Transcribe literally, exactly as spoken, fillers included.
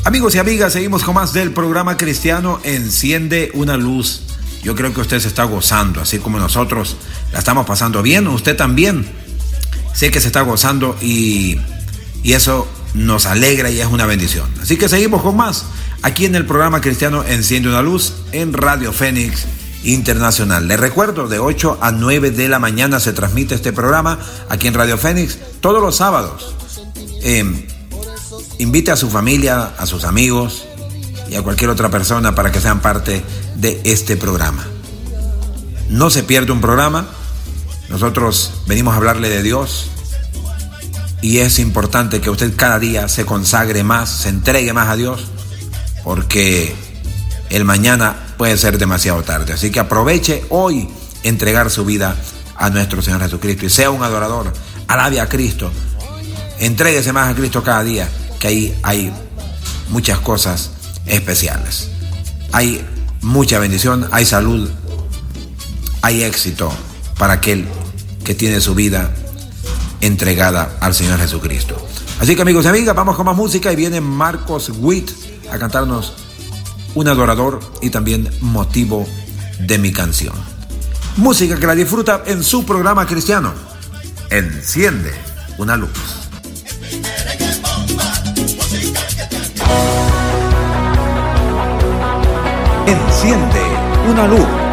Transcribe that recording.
Amigos y amigas, seguimos con más del programa cristiano Enciende una Luz. Yo creo que usted se está gozando, así como nosotros la estamos pasando bien. Usted también sé que se está gozando y, y eso nos alegra y es una bendición. Así que seguimos con más aquí en el programa cristiano Enciende una Luz en Radio Fénix Internacional. Les recuerdo, de ocho a nueve de la mañana se transmite este programa aquí en Radio Fénix todos los sábados. Eh, invite a su familia, a sus amigos y a cualquier otra persona para que sean parte de este programa. No se pierde un programa. Nosotros venimos a hablarle de Dios y es importante que usted cada día se consagre más, se entregue más a Dios, porque el mañana puede ser demasiado tarde. Así que aproveche hoy entregar su vida a nuestro Señor Jesucristo y sea un adorador. Alabe a Cristo. Entréguese más a Cristo cada día, que ahí hay muchas cosas especiales. Hay mucha bendición, hay salud, hay éxito para aquel que tiene su vida entregada al Señor Jesucristo. Así que, amigos y amigas, vamos con más música y viene Marcos Witt a cantarnos un adorador y también motivo de mi canción. Música que la disfruta en su programa cristiano Enciende una Luz. Enciende una luz.